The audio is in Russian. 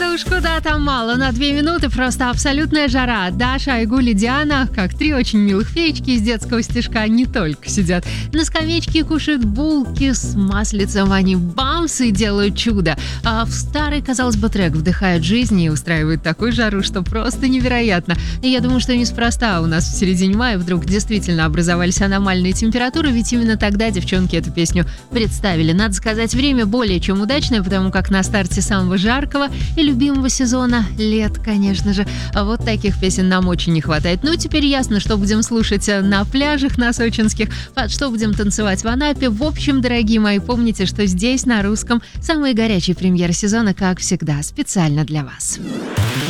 Да уж куда там мало, на 2 минуты просто абсолютная жара. Даша, Айгуль и Диана, как 3 очень милых феечки из детского стишка, не только сидят на скамеечке, кушают булки с маслицем, они бамс и делают чудо. А в старый, казалось бы, трек вдыхают жизнь и устраивают такую жару, что просто невероятно. И я думаю, что неспроста у нас в середине мая вдруг действительно образовались аномальные температуры, ведь именно тогда девчонки эту песню представили. Надо сказать, время более чем удачное, потому как на старте самого жаркого и любимого сезона — лет, конечно же. А вот таких песен нам очень не хватает. Ну, теперь ясно, что будем слушать на пляжах на сочинских, под что будем танцевать в Анапе. В общем, дорогие мои, помните, что здесь, на русском, самые горячие премьеры сезона, как всегда, специально для вас.